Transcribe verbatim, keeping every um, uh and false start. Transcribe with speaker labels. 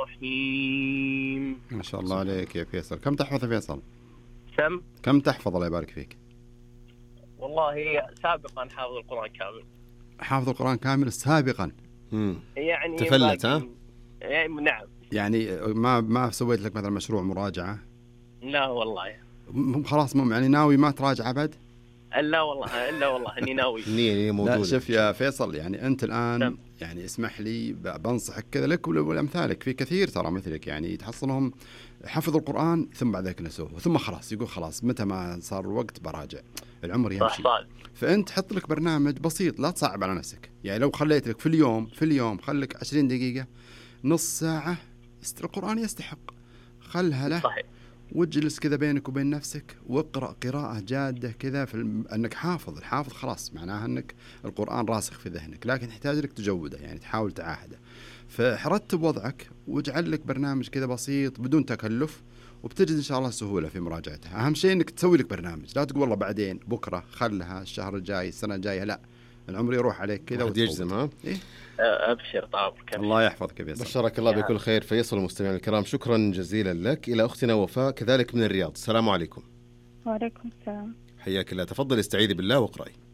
Speaker 1: الرحيم.
Speaker 2: ما شاء الله عليك يا فيصل. كم تحفظ يا فيصل؟
Speaker 1: سم
Speaker 2: كم تحفظ الله يبارك فيك؟
Speaker 1: والله سابقا حافظ القرآن كامل.
Speaker 2: حافظ القرآن كامل سابقا.
Speaker 3: مم.
Speaker 1: يعني
Speaker 3: تفلت ها؟
Speaker 1: يعني نعم.
Speaker 2: يعني ما ما سويت لك مثلا مشروع مراجعة؟
Speaker 1: لا والله.
Speaker 2: م- خلاص مو يعني ناوي ما تراجع أبد؟
Speaker 1: لا والله إلا والله إني ناوي.
Speaker 3: النية موجودة.
Speaker 2: لا شوف يا فيصل، يعني أنت الآن
Speaker 1: نعم.
Speaker 2: يعني اسمح لي ب- بنصحك كذا لك ولأمثالك، في كثير ترى مثلك يعني تحصلهم حفظوا القرآن ثم بعد ذلك نسوه ثم خلاص يقول خلاص متى ما صار الوقت براجع، العمر يمشي.
Speaker 1: صح.
Speaker 2: فأنت حط لك برنامج بسيط، لا تصعب على نفسك. يعني لو خليت لك في اليوم في اليوم خليك عشرين دقيقة نص ساعة است- القرآن يستحق، خلها له.
Speaker 1: صحيح.
Speaker 2: واجلس كذا بينك وبين نفسك واقرأ قراءة جادة كذا في الم... أنك حافظ. الحافظ خلاص معناها أنك القرآن راسخ في ذهنك، لكن تحتاج لك تجوده، يعني تحاول تعاهده. فرتب وضعك واجعل لك برنامج كذا بسيط بدون تكلف، وبتجد إن شاء الله سهولة في مراجعتها. أهم شيء أنك تسوي لك برنامج، لا تقول والله بعدين بكرة خلها الشهر الجاي السنة الجاية، لا، العمر يروح عليك كذا
Speaker 3: يجزم. ها
Speaker 2: إيه؟
Speaker 1: أبشر طابك.
Speaker 2: الله يحفظك يا فيصل.
Speaker 3: بشرك الله بكل خير فيصل. المستمعين الكرام شكرا جزيلا لك. إلى أختنا وفاء كذلك من الرياض. السلام عليكم.
Speaker 4: وعليكم السلام.
Speaker 3: حياك الله. تفضل استعيذي بالله واقرأي.